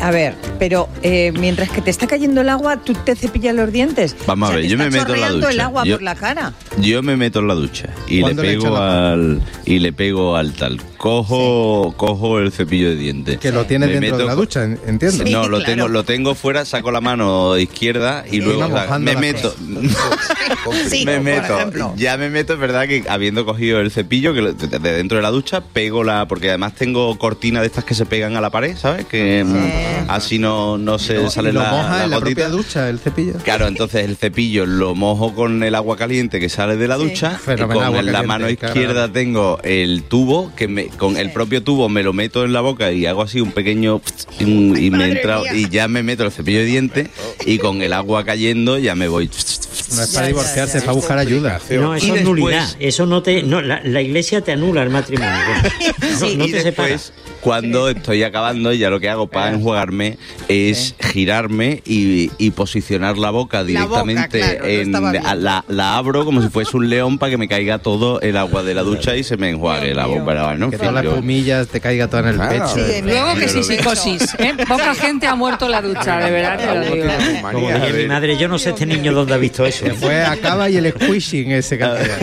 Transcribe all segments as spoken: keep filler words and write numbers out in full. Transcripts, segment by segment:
A ver, pero eh, mientras que te está cayendo el agua, ¿tú te cepillas los dientes? Vamos o sea, a ver, yo me meto en la ducha. el agua yo, por la cara. Yo me meto en la ducha y le pego al y le pego al tal. Cojo sí. cojo el cepillo de dientes. Que lo tienes dentro de la ducha, entiendo. Sí, no, lo claro. tengo lo tengo fuera, saco la mano izquierda y sí, luego o sea, me meto. sí, me meto. Ya me meto, es verdad que habiendo cogido el cepillo que de dentro de la ducha pego la porque además tengo cortinas de estas que se pegan a la pared, ¿sabes? Que sí. así no no se no, sale lo la moja la en la gotita. propia ducha el cepillo. Claro, entonces el cepillo lo mojo con el agua caliente que sale de la ducha. Sí. Con agua la caliente, mano izquierda claro. tengo el tubo que me, con sí. el propio tubo me lo meto en la boca y hago así un pequeño y, y me entra y ya me meto el cepillo de dientes y con el agua cayendo ya me voy. No es para divorciarse, es para buscar ayuda. No, eso es nulidad. Eso no te, no, la, la iglesia te anula el matrimonio. No, sí, no y te después, cuando estoy acabando, ya lo que hago para enjuagarme es sí. girarme y, y posicionar la boca directamente la boca, claro, en no la, la abro como si fuese un león para que me caiga todo el agua de la ducha y se me enjuague Dios la boca. Bueno, ¿no? Que toda la espumilla te caiga toda en el claro. pecho. Sí, luego que sí, psicosis. ¿eh? Poca gente ha muerto en la ducha, de verdad te lo digo. Como dije mi madre, yo no sé este niño dónde ha visto eso. Fue acaba y el squishing ese cantidad.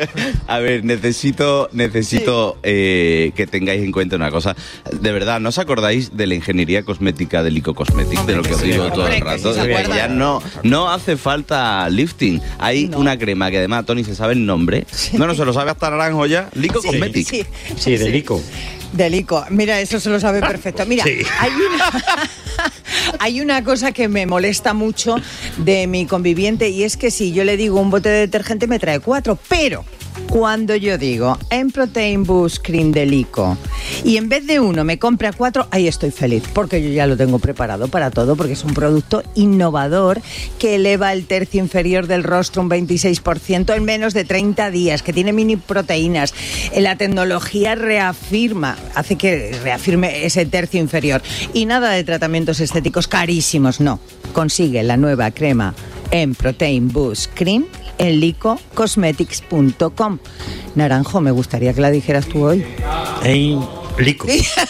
A ver, necesito necesito sí. eh, que tengáis en cuenta una cosa. De verdad, ¿no os acordáis de la ingeniería cosmética de Lico Cosmetics? De lo que os digo sí, todo el rato. Sí, ya no, no hace falta lifting. Hay no. una crema que además Tony se sabe el nombre. Sí. No, no se lo sabe hasta Naranjo ya. Lico sí, Cosmetics. Sí, sí, de Lico. De Lico. Mira, eso se lo sabe perfecto. Mira, sí. hay una... Hay una cosa que me molesta mucho de mi conviviente y es que si yo le digo un bote de detergente me trae cuatro, pero cuando yo digo en Protein Boost Cream de Lico y en vez de uno me compra cuatro, ahí estoy feliz porque yo ya lo tengo preparado para todo porque es un producto innovador que eleva el tercio inferior del rostro un veintiséis por ciento en menos de treinta días, que tiene mini proteínas. La tecnología reafirma, hace que reafirme ese tercio inferior y nada de tratamientos estéticos carísimos, no. Consigue la nueva crema en Protein Boost Cream en lico cosmetics punto com. Naranjo, me gustaría que la dijeras tú hoy. En Lico.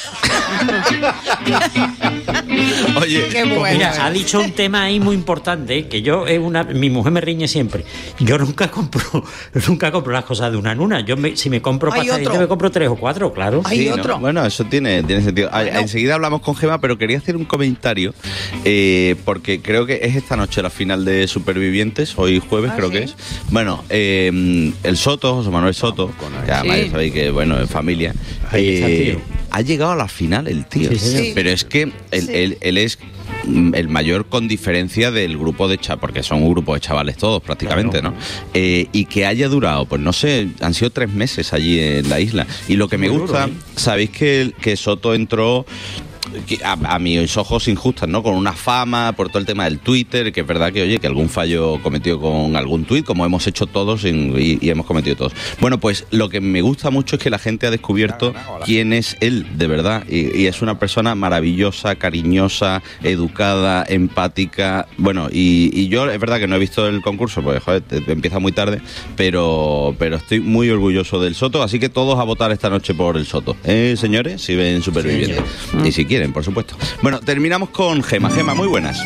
Oye, qué bueno. Mira, ha dicho un tema ahí muy importante que yo es una, mi mujer me riñe siempre. Yo nunca compro, nunca compro las cosas de una en una. Yo me, si me compro pasta de dientes me compro tres o cuatro, claro. Hay sí, otro. ¿no? Bueno, eso tiene, tiene sentido. Bueno. Enseguida hablamos con Gema, pero quería hacer un comentario eh, porque creo que es esta noche la final de Supervivientes, hoy jueves ah, creo ¿sí? que es. Bueno, eh, el Soto, José Manuel Soto, que además sí. ya sabéis que bueno, es familia. Ahí eh, está el tío. Ha llegado a la final el tío, sí, sí. pero es que él, sí. él, él es el mayor con diferencia del grupo de chavales, porque son un grupo de chavales todos prácticamente, claro. ¿no? Eh, y que haya durado, pues no sé, han sido tres meses allí en la isla. Y lo que me Muy gusta, duro, ¿eh? Sabéis que, que Soto entró... A, a mis ojos injustas, ¿no? Con una fama por todo el tema del Twitter, que es verdad que, oye, que algún fallo cometido con algún tuit, como hemos hecho todos en, y, y hemos cometido todos. Bueno, pues lo que me gusta mucho es que la gente ha descubierto quién es él, de verdad, y, y es una persona maravillosa, cariñosa, educada, empática, bueno, y, y yo es verdad que no he visto el concurso, porque, joder, empieza muy tarde, pero, pero estoy muy orgulloso del Soto, así que todos a votar esta noche por el Soto, ¿eh, señores? Si ven Supervivientes. Sí, y si quieren, por supuesto. Bueno, terminamos con Gema. Gema, muy buenas.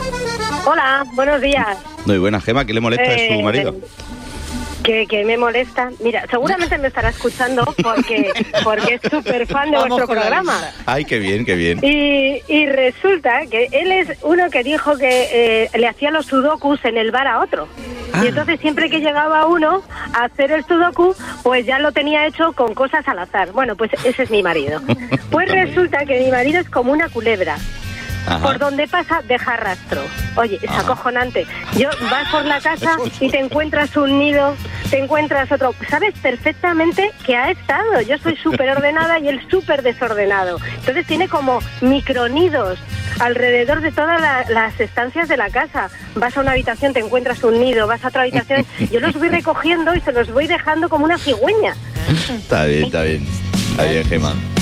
Hola, buenos días. Muy buenas, Gema. ¿Qué le molesta eh, a su marido? Que, que me molesta. Mira, seguramente me estará escuchando porque, porque es súper fan de vuestro programa. Ay, qué bien, qué bien. Y, y resulta que él es uno que dijo que eh, le hacía los sudokus en el bar a otro. Ah. Y entonces siempre que llegaba uno a hacer el sudoku, pues ya lo tenía hecho con cosas al azar. Bueno, pues ese es mi marido. Pues resulta que mi marido es como una culebra. Ajá. Por donde pasa, deja rastro. Oye, es Ajá. acojonante. Yo vas por la casa y te encuentras un nido, te encuentras otro. Sabes perfectamente que ha estado. Yo soy súper ordenada y él súper desordenado. Entonces tiene como micronidos alrededor de todas la, las estancias de la casa. Vas a una habitación, te encuentras un nido, vas a otra habitación. Yo los voy recogiendo y se los voy dejando como una cigüeña. Está bien, está bien. Está bien, Gema.